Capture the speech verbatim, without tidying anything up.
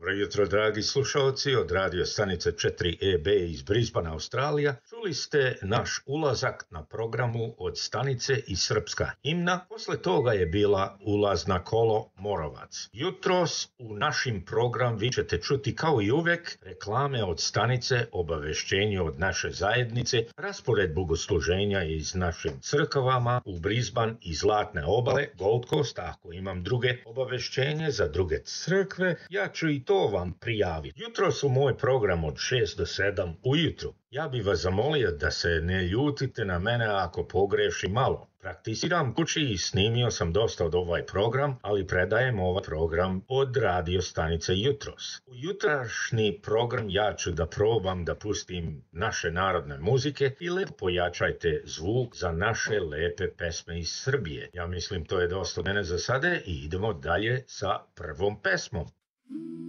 Dobro jutro, dragi slušalci, od radio stanice četiri E B iz Brisbane, Australija. Čuli ste naš ulazak na programu od stanice i srpska himna. Posle toga je bila ulaz na kolo Morovac. Jutros u našim program vi ćete čuti kao i uvek reklame od stanice, obavešćenje od naše zajednice, raspored bogosluženja iz našim crkvama u Brisbane i Zlatne obale, Gold Coast, ako imam druge obavešćenje za druge crkve, ja ću i to vam prijaviti. Jutro su moj program od šest do sedam ujutru. Ja bih vas zamolio da se ne ljutite na mene ako pogrešim malo. Prakticiram kući i snimio sam dosta od ovaj program, ali predajem ovaj program od radio stanice jutros. U jutrašnji program ja ću da probam da pustim naše narodne muzike i lepo pojačajte zvuk za naše lepe pesme iz Srbije. Ja mislim to je dosta od mene za sada i idemo dalje sa prvom pesmom.